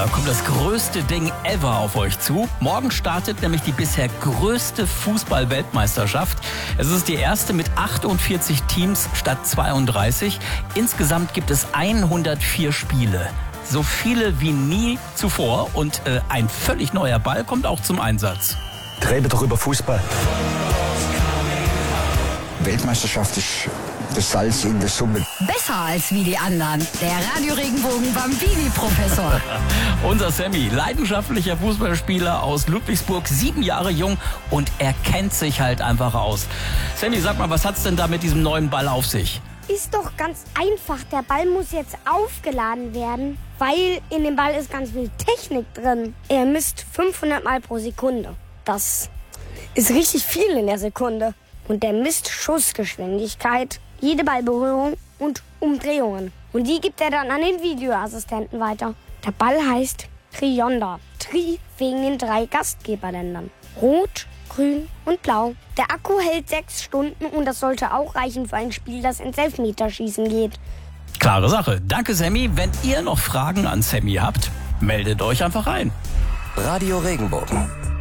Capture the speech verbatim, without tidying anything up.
da kommt das größte Ding ever auf euch zu. Morgen startet nämlich die bisher größte Fußball-Weltmeisterschaft. Es ist die erste mit achtundvierzig Teams statt zweiunddreißig. Insgesamt gibt es hundertvier Spiele. So viele wie nie zuvor. Und äh, ein völlig neuer Ball kommt auch zum Einsatz. Rede doch über Fußball. Weltmeisterschaft ist das Salz in der Suppe. Besser als wie die anderen. Der Radio Regenbogen Bambini-Professor. Unser Sammy, leidenschaftlicher Fußballspieler aus Ludwigsburg, sieben Jahre jung und er kennt sich halt einfach aus. Sammy, sag mal, was hat's denn da mit diesem neuen Ball auf sich? Ist doch ganz einfach. Der Ball muss jetzt aufgeladen werden, weil in dem Ball ist ganz viel Technik drin. Er misst fünfhundert Mal pro Sekunde. Das ist richtig viel in der Sekunde. Und der misst Schussgeschwindigkeit, jede Ballberührung und Umdrehungen. Und die gibt er dann an den Videoassistenten weiter. Der Ball heißt Trionda. Tri wegen den drei Gastgeberländern. Rot, Grün und Blau. Der Akku hält sechs Stunden und das sollte auch reichen für ein Spiel, das ins Elfmeterschießen geht. Klare Sache. Danke, Sammy. Wenn ihr noch Fragen an Sammy habt, meldet euch einfach ein. Radio Regenbogen.